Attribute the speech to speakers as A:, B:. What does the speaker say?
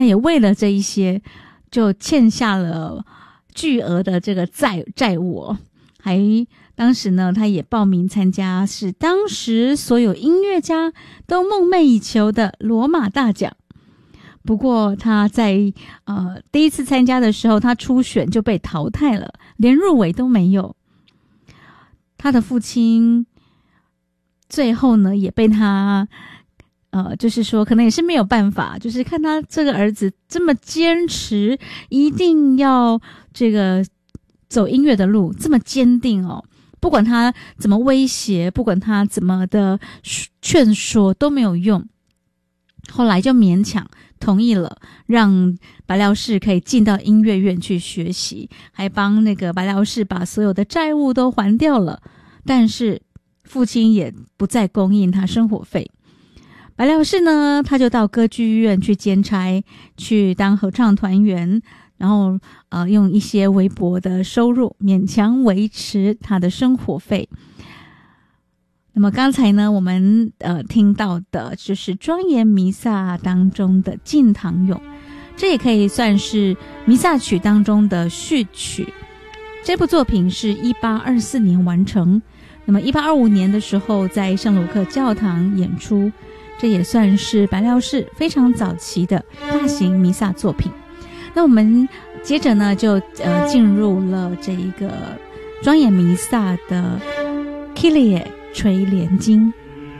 A: 也为了这一些就欠下了巨额的这个债务还当时呢他也报名参加是当时所有音乐家都梦寐以求的罗马大奖。不过他在第一次参加的时候，他初选就被淘汰了，连入围都没有。他的父亲最后呢也被他就是说可能也是没有办法，就是看他这个儿子这么坚持一定要这个走音乐的路，这么坚定不管他怎么威胁，不管他怎么的劝说都没有用，后来就勉强同意了，让白辽士可以进到音乐院去学习，还帮那个白辽士把所有的债务都还掉了。但是父亲也不再供应他生活费，白辽士呢他就到歌剧院去兼差，去当合唱团员，然后用一些微薄的收入勉强维持他的生活费。那么刚才呢我们听到的就是庄严弥撒当中的进堂咏，这也可以算是弥撒曲当中的序曲。这部作品是1824年完成，那么1825年的时候在圣卢克教堂演出，这也算是白辽士非常早期的大型弥撒作品。那我们接着呢就进入了这一个庄严弥撒的 Kyrie 垂怜经。